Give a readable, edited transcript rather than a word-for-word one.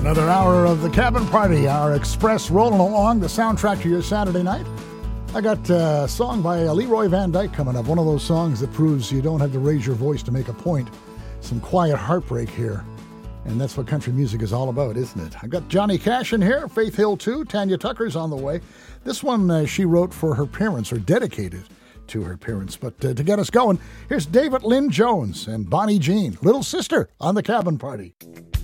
Another hour of the Cabin Party, our express rolling along, the soundtrack to your Saturday night. I got a song by Leroy Van Dyke coming up, one of those songs that proves you don't have to raise your voice to make a point. Some quiet heartbreak here, and that's what country music is all about, isn't it? I've got Johnny Cash in here, Faith Hill too, Tanya Tucker's on the way. This one she wrote for her parents, or dedicated to her parents. But to get us going, here's David Lynn Jones and Bonnie Jean, Little Sister, on the Cabin Party.